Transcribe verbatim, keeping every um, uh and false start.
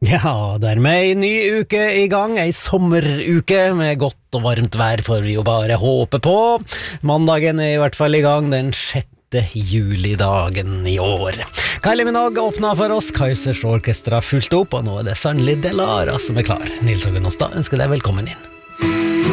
Ja, dermed en ny uke i gang, ei sommeruke med godt og varmt vær får vi jo bare håpe på. Mandagen er i hvert fall i gang, den sjette julidagen i år. Kylie Minogue åpna for oss, Kaizers Orkestra fulgte opp, og nå er det sannelig Delara som er klar. Nils Åge Nostad ønsker deg velkommen inn.